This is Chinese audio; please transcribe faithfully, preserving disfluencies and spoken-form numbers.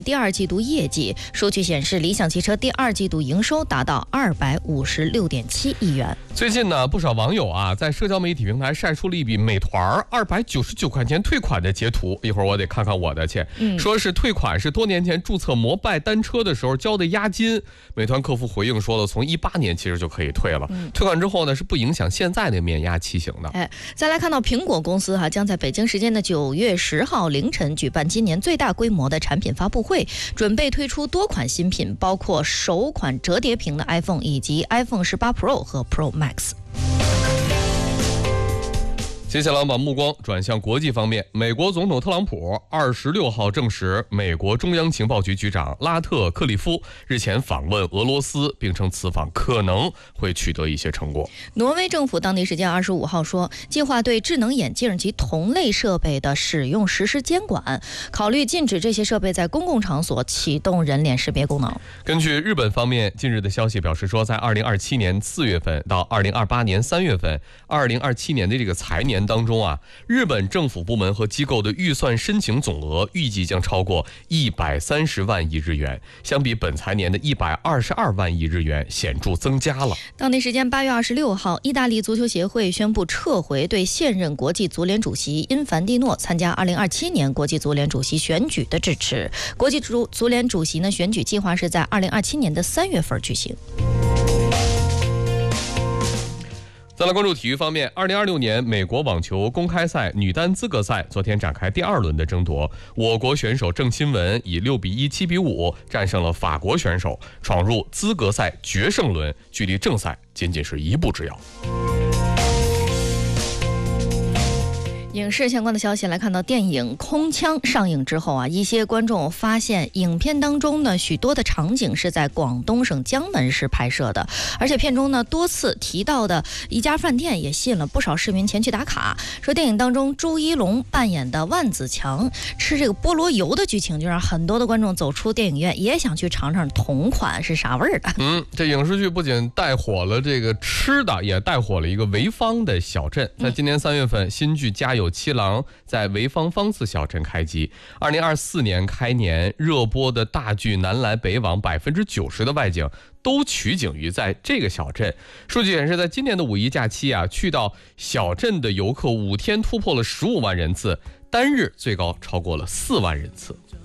第二季度业绩数据显示，理想汽车第二季度营收达到二百五十六点七亿元。 最近呢，不少网友啊在社交媒体平台晒出了一笔美团二百九十九块钱退款的截图，一会儿我得看看我的去。嗯，说是退款是多年前注册摩拜单车的时候交的押金。美团客服回应说了，从一八年其实就可以退了。嗯、退款之后呢，是不影响现在的免押期型的。 哎，再来看到苹果公司哈、啊，将在北京时间的九月十号凌晨举办今年最大规模的产品发布会。准备推出多款新品，包括首款折叠屏的 iPhone 以及 iPhone 十八 Pro 和 Pro Max。 接下来我们把目光转向国际方面，美国总统特朗普二十六号证实，美国中央情报局局长拉特克利夫日前访问俄罗斯，并称此访可能会取得一些成果。 挪威政府当地时间二十五号说，计划对智能眼镜及同类设备的使用实施监管，考虑禁止这些设备在公共场所启动人脸识别功能。 根据日本方面近日的消息表示说，在二零二七年四月份到二零二八年三月份，二零二七年的这个财年当中啊，日本政府部门和机构的预算申请总额预计将超过一百三十万亿日元，相比本财年的一百二十二万亿日元显著增加了。 当地时间八月二十六号，意大利足球协会宣布撤回对现任国际足联主席因凡蒂诺参加二零二七年国际足联主席选举的支持。国际足足联主席呢选举计划是在二零二七年的三月份举行。 再来关注体育方面，二零二六年美国网球公开赛女单资格赛昨天展开第二轮的争夺，我国选手郑钦文以六比一、七比五战胜了法国选手，闯入资格赛决胜轮，距离正赛仅仅是一步之遥。 影视相关的消息来看到，电影《空腔》上映之后啊，一些观众发现影片当中呢许多的场景是在广东省江门市拍摄的，而且片中呢多次提到的一家饭店也吸引了不少市民前去打卡。说电影当中朱一龙扮演的万子强吃这个菠萝油的剧情，就让很多的观众走出电影院也想去尝尝同款是啥味儿的。 嗯，这影视剧不仅带火了这个吃的，也带火了一个潍坊的小镇。在今年三月份，新剧《家有七郎》在潍坊方寺小镇开机。二零二四年开年热播的大剧南来北往，百分之九十的外景都取景于在这个小镇。数据显示，在今年的五一假期啊，去到小镇的游客五天突破了十五万人次，单日最高超过了四万人次。